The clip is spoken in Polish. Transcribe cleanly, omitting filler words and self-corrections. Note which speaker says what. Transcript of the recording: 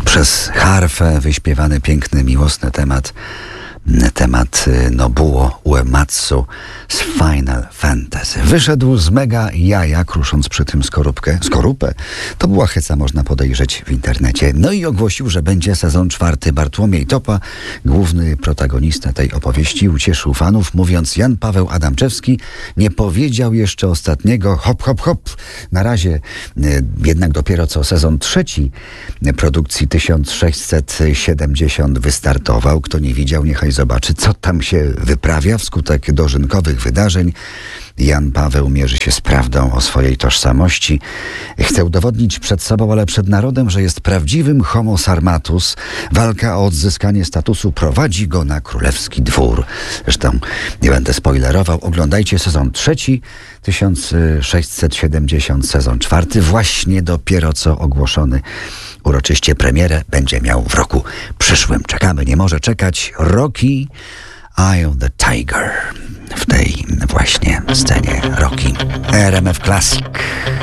Speaker 1: przez harfę wyśpiewany piękny, miłosny temat Nobuo Uematsu z Final Fantasy. Wyszedł z mega jaja, krusząc przy tym skorupę. To była heca, można podejrzeć w internecie. No i ogłosił, że będzie sezon 4. Bartłomiej Topa, główny protagonista tej opowieści, ucieszył fanów, mówiąc: Jan Paweł Adamczewski nie powiedział jeszcze ostatniego hop, hop, hop. Na razie jednak dopiero co sezon 3 produkcji 1670 wystartował. Kto nie widział, niechaj zobaczy, co tam się wyprawia wskutek dożynkowych wydarzeń. Jan Paweł mierzy się z prawdą o swojej tożsamości. Chce udowodnić przed sobą, ale przed narodem, że jest prawdziwym homo sarmatus. Walka o odzyskanie statusu prowadzi go na królewski dwór. Zresztą nie będę spoilerował. Oglądajcie sezon 3, 1670, sezon 4. Właśnie dopiero co ogłoszony uroczyście premierę będzie miał w roku przyszłym. Czekamy, nie może czekać. Rocky Eye of the Tiger w tej właśnie scenie Rocky. RMF Classic.